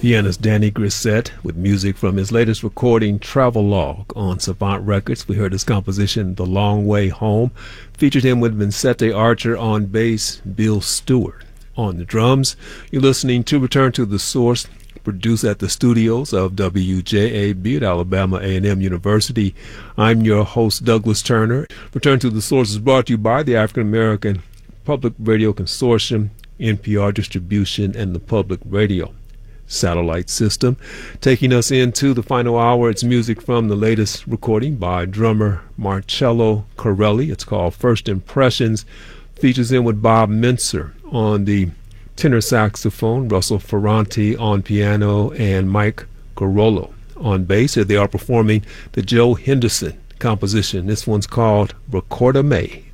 Pianist Danny Grissett with music from his latest recording, Travelogue, on Savant Records. We heard his composition, The Long Way Home. Featured him with Vincente Archer on bass, Bill Stewart on the drums. You're listening to Return to the Source, produced at the studios of WJAB at Alabama A&M University. I'm your host, Douglas Turner. Return to the Source is brought to you by the African American Public Radio Consortium, NPR Distribution, and the Public Radio Satellite System. Taking us into the final hour, it's music from the latest recording by drummer Marcello Corelli. It's called First Impressions. Features in with Bob Mincer on the tenor saxophone, Russell Ferranti on piano, and Mike Garolo on bass. They are performing the Joe Henderson composition. This one's called Recorda Me.